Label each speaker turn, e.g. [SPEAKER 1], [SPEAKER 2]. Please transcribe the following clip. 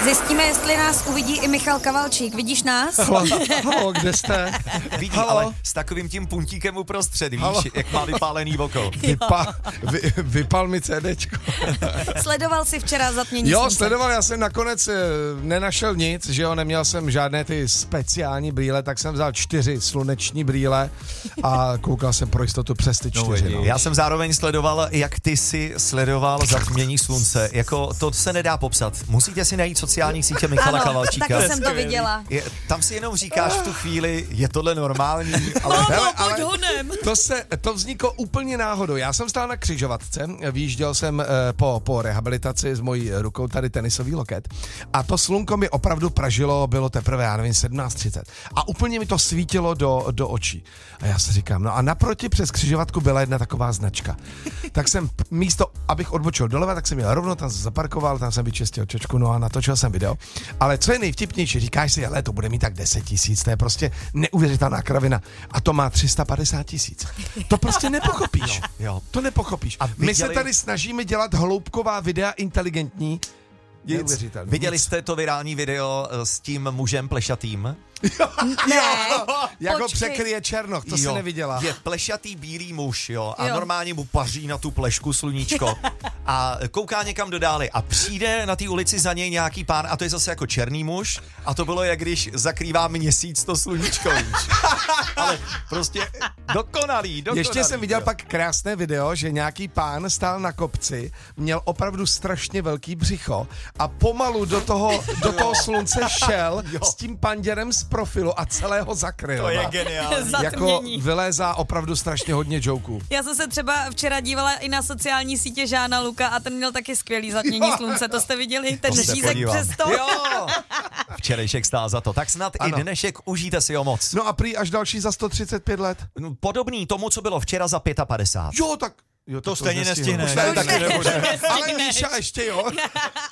[SPEAKER 1] Zjistíme, jestli nás uvidí i Michal Kavalčík. Vidíš nás?
[SPEAKER 2] Halo, kde jste?
[SPEAKER 3] Vidí,
[SPEAKER 2] Halo?
[SPEAKER 3] ale s takovým tím puntíkem uprostřed, víš, jak má vypálený oko.
[SPEAKER 2] Vypal mi CDčko.
[SPEAKER 1] Sledoval jsi včera zatmění
[SPEAKER 2] Jo,
[SPEAKER 1] slunce?
[SPEAKER 2] sledoval, já jsem nakonec nenašel nic, že jo, neměl jsem žádné ty speciální brýle, tak jsem vzal 4 sluneční brýle a koukal jsem pro jistotu přes ty 4. No.
[SPEAKER 3] Já jsem zároveň sledoval, jak ty si sledoval zatmění slunce. Jako to se nedá popsat. Musíte si najít sociální sítě Michala Kavalčíka.
[SPEAKER 1] Taky jsem to viděla.
[SPEAKER 3] Tam si jenom říkáš v tu chvíli, je tohle normální, ale
[SPEAKER 1] Pojď honem.
[SPEAKER 2] To vzniklo úplně náhodou. Já jsem stál na křižovatce, výjížděl jsem po rehabilitaci s mojí rukou tady tenisový loket a to slunko mi opravdu pražilo, bylo teprve, já nevím, 17:30 a úplně mi to svítilo do očí. A já si říkám, no a naproti přes křižovatku byla jedna taková značka. Tak jsem místo, abych odbočil doleva, tak jsem jel rovno, tam se zaparkoval, tam jsem vyčistil čočku, no a natočil jsem video. Ale co je nejvtipnější, říkáš si, ale to bude mít tak 10 000, to je prostě neuvěřitelná kravina. A to má 350 000. To prostě nepochopíš.
[SPEAKER 3] jo.
[SPEAKER 2] To nepochopíš. My se tady snažíme dělat hloubková videa inteligentní. Neuvěřitelný.
[SPEAKER 3] Viděli jste to virální video s tím mužem plešatým?
[SPEAKER 1] Ne,
[SPEAKER 2] Jak ho
[SPEAKER 1] počkej.
[SPEAKER 2] překryje Černoch, to se neviděla.
[SPEAKER 3] Je plešatý bílý muž, jo, a normálně mu paří na tu plešku sluníčko a kouká někam do dály a přijde na té ulici za něj nějaký pán a to je zase jako černý muž a to bylo, jak když zakrývá měsíc to sluníčko, víš. Ale prostě dokonalý.
[SPEAKER 2] Ještě jsem viděl
[SPEAKER 3] jo.
[SPEAKER 2] pak krásné video, že nějaký pán stál na kopci, měl opravdu strašně velký břicho a pomalu do toho slunce šel s tím panděrem z profilu a celého zakryl.
[SPEAKER 3] To je geniální.
[SPEAKER 2] Jako vylézá opravdu strašně hodně joků.
[SPEAKER 1] Já jsem se třeba včera dívala i na sociální sítě Žána Luka a ten měl taky skvělý zatmění slunce. To jste viděli? Ten
[SPEAKER 3] To se
[SPEAKER 1] řízek
[SPEAKER 3] podívám.
[SPEAKER 1] přes to.
[SPEAKER 3] Jo! Včerejšek stál za to. Tak snad
[SPEAKER 2] Ano.
[SPEAKER 3] i dnešek užijte si ho moc.
[SPEAKER 2] No a prý až další za 135 let.
[SPEAKER 3] Podobný tomu, co bylo včera za 55.
[SPEAKER 2] Jo, tak... Jo,
[SPEAKER 3] To stejně nestihneš.
[SPEAKER 2] Ale Míša ještě jo.